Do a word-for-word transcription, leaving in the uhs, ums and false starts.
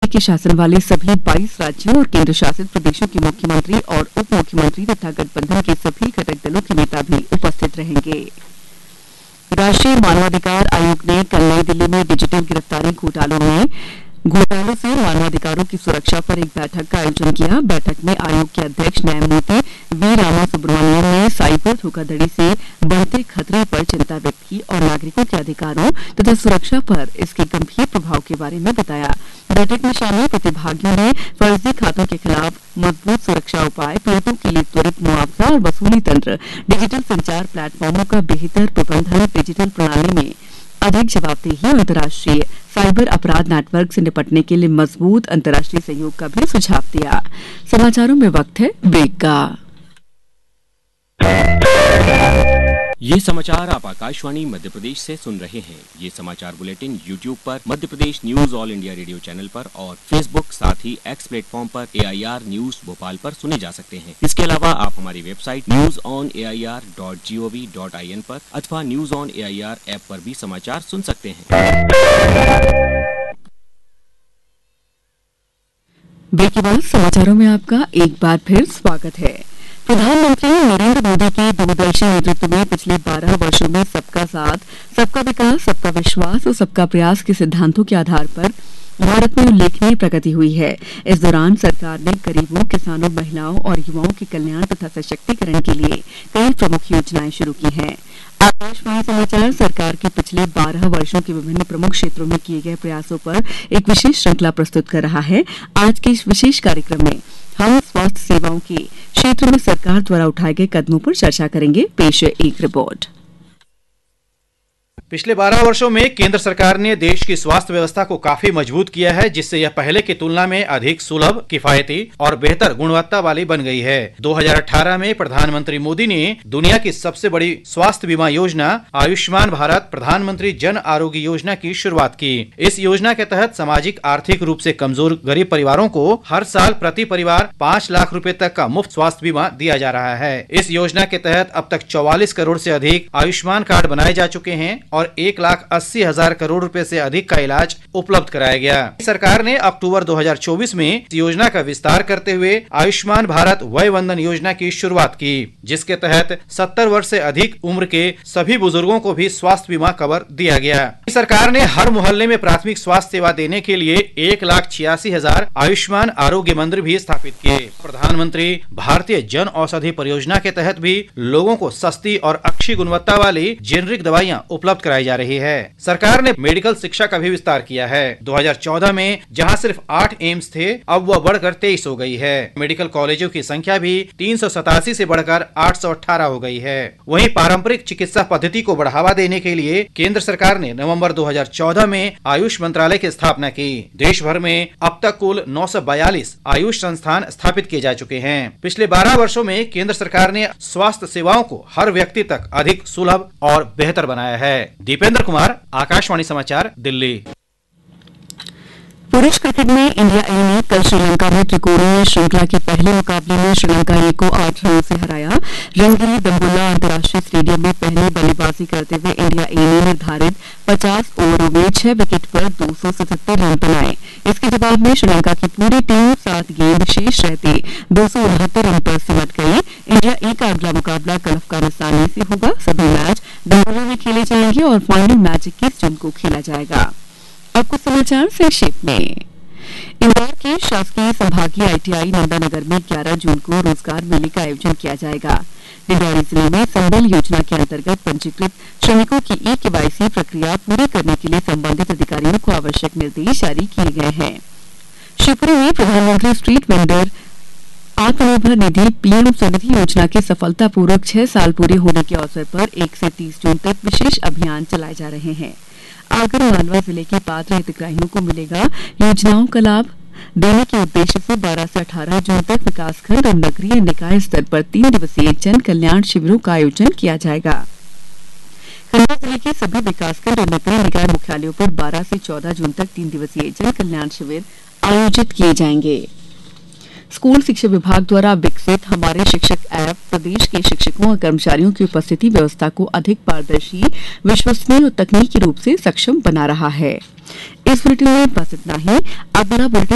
के शासन वाले सभी बाईस राज्यों और केंद्र शासित प्रदेशों के मुख्यमंत्री और उप मुख्यमंत्री तथा गठबंधन के सभी घटक दलों के नेता भी उपस्थित रहेंगे। राष्ट्रीय मानवाधिकार आयोग ने कल नई दिल्ली में डिजिटल गिरफ्तारी घोटालों में घोटालों से मानवाधिकारों की सुरक्षा पर एक बैठक का आयोजन किया। बैठक में आयोग के अध्यक्ष न्यायमूर्ति वी रामा सुब्रमण्यम ने साइबर धोखाधड़ी से बढ़ते खतरे पर चिंता व्यक्त की और नागरिकों के अधिकारों तथा सुरक्षा पर इसके गंभीर प्रभाव के बारे में बताया। बैठक में शामिल प्रतिभागियों ने फर्जी खातों के खिलाफ मजबूत सुरक्षा उपाय, पीड़ितों के लिए त्वरित मुआवजा और वसूली तंत्र, डिजिटल संचार प्लेटफॉर्मों का बेहतर प्रबंधन, डिजिटल प्रणाली में अधिक जवाबदेही और अंतर्राष्ट्रीय साइबर अपराध नेटवर्क से निपटने के लिए मजबूत अंतर्राष्ट्रीय सहयोग का भी सुझाव दिया। समाचारों में वक्त है ब्रेक का। ये समाचार आप आकाशवाणी मध्य प्रदेश से सुन रहे हैं। ये समाचार बुलेटिन यूट्यूब पर Madhya Pradesh news all India radio channel पर और फेसबुक साथ ही एक्स प्लेटफॉर्म पर ए आई आर न्यूज भोपाल पर सुने जा सकते हैं। इसके अलावा आप हमारी website news on A I R dot G O V dot I N पर अथवा news on A I R app पर भी समाचार सुन सकते हैं। ब्रेक के बाद समाचारों में आपका एक बार फिर स्वागत है। प्रधानमंत्री नरेंद्र मोदी के दूरदर्शी नेतृत्व में पिछले बारह वर्षों में सबका साथ, सबका विकास, सबका विश्वास और सबका प्रयास के सिद्धांतों के आधार पर भारत में उल्लेखनीय प्रगति हुई है। इस दौरान सरकार ने गरीबों, किसानों, महिलाओं और युवाओं के कल्याण तथा सशक्तिकरण के लिए कई प्रमुख योजनाएं शुरू की हैं। आकाशवाणी समाचार सरकार के पिछले बारह वर्षों के विभिन्न प्रमुख क्षेत्रों में किए गए प्रयासों पर एक विशेष श्रृंखला प्रस्तुत कर रहा है। आज के इस विशेष कार्यक्रम में हम स्वास्थ्य सेवाओं के क्षेत्र में सरकार द्वारा उठाए गए कदमों पर चर्चा करेंगे। पेश है एक रिपोर्ट। पिछले बारह वर्षों में केंद्र सरकार ने देश की स्वास्थ्य व्यवस्था को काफी मजबूत किया है, जिससे यह पहले की तुलना में अधिक सुलभ, किफायती और बेहतर गुणवत्ता वाली बन गई है। दो हज़ार अठारह में प्रधानमंत्री मोदी ने दुनिया की सबसे बड़ी स्वास्थ्य बीमा योजना आयुष्मान भारत प्रधानमंत्री जन आरोग्य योजना की शुरुआत की। इस योजना के तहत सामाजिक आर्थिक रूप से कमजोर गरीब परिवारों को हर साल प्रति परिवार पाँच लाख रूपए तक का मुफ्त स्वास्थ्य बीमा दिया जा रहा है। इस योजना के तहत अब तक चौवालीस करोड़ से अधिक आयुष्मान कार्ड बनाए जा चुके हैं और एक लाख अस्सी हजार करोड़ रुपए से अधिक का इलाज उपलब्ध कराया गया। सरकार ने अक्टूबर दो हज़ार चौबीस में इस योजना का विस्तार करते हुए आयुष्मान भारत वय वंदन योजना की शुरुआत की, जिसके तहत सत्तर वर्ष से अधिक उम्र के सभी बुजुर्गों को भी स्वास्थ्य बीमा कवर दिया गया। सरकार ने हर मोहल्ले में प्राथमिक स्वास्थ्य सेवा देने के लिए एक लाख छियासी हजार आयुष्मान आरोग्य मंदिर भी स्थापित किए। प्रधानमंत्री भारतीय जन औषधि परियोजना के तहत भी लोगों को सस्ती और अच्छी गुणवत्ता वाली जेनरिक दवाइयाँ उपलब्ध कराई जा रही है। सरकार ने मेडिकल शिक्षा का भी विस्तार किया है। दो हज़ार चौदह में जहां सिर्फ आठ एम्स थे, अब वह बढ़कर तेईस हो गई है। मेडिकल कॉलेजों की संख्या भी तीन सौ सतासी से बढ़कर आठ सौ अठारह हो गई है। वहीं पारंपरिक चिकित्सा पद्धति को बढ़ावा देने के लिए केंद्र सरकार ने नवंबर दो हज़ार चौदह में आयुष मंत्रालय की स्थापना की। देश भर में अब तक कुल नौ सौ बयालीस आयुष संस्थान स्थापित किए जा चुके हैं। पिछले बारह वर्षों में केंद्र सरकार ने स्वास्थ्य सेवाओं को हर व्यक्ति तक अधिक सुलभ और बेहतर बनाया है। दीपेंद्र कुमार, आकाशवाणी समाचार, दिल्ली। पुरुष क्रिकेट में इंडिया ए ने कल श्रीलंका में त्रिकोणीय श्रृंखला के पहले मुकाबले में श्रीलंका ए को आठ रनों से हराया। रंगीली दम्बुल्ला अंतर्राष्ट्रीय स्टेडियम में पहले बल्लेबाजी करते हुए इंडिया ए ने निर्धारित पचास ओवरों में छह विकेट पर दो सौ सतहत्तर रन बनाए। इसके जवाब में श्रीलंका की पूरी टीम सात गेंद शेष रहते दो सौ उनहत्तर रन पर सिमट गई। इंडिया ए का अगला मुकाबला कल अफगानिस्तान से होगा। सभी मैच दम्बुल्ला में खेले जाएंगे और फाइनल मैच इक्कीस जून को खेला जाएगा। अब कुछ समाचार संक्षेप में। इंदौर के शासकीय संभागीय आई टी आई नंदानगर में ग्यारह जून को रोजगार मेले का आयोजन किया जाएगा। डिंडौरी जिले में संबल योजना के अंतर्गत पंजीकृत श्रमिकों की ई के वाई सी प्रक्रिया पूरी करने के लिए संबंधित अधिकारियों को आवश्यक निर्देश जारी किए गए हैं। शिवपुरी में प्रधानमंत्री street vendor Atmanirbhar Nidhi PM Svanidhi योजना के सफलतापूर्वक छह साल पूरे होने के अवसर पर एक से तीस जून तक विशेष अभियान चलाए जा रहे हैं। आगर मालवा जिले के पात्र हितग्राहियों को मिलेगा योजनाओं का लाभ देने के उद्देश्य से बारह से अठारह जून तक विकासखंड और नगरीय निकाय स्तर पर तीन दिवसीय जन कल्याण शिविरों का आयोजन किया जाएगा। खंडवा जिले के सभी विकासखंड और नगरीय निकाय मुख्यालयों पर बारह से चौदह जून तक तीन दिवसीय जन कल्याण शिविर आयोजित किए जाएंगे। स्कूल शिक्षा विभाग द्वारा विकसित हमारे शिक्षक ऐप प्रदेश के शिक्षकों और कर्मचारियों की उपस्थिति व्यवस्था को अधिक पारदर्शी, विश्वसनीय और तकनीकी रूप से सक्षम बना रहा है। इस बुलेटिन में बस इतना ही। अगला बुलेटिन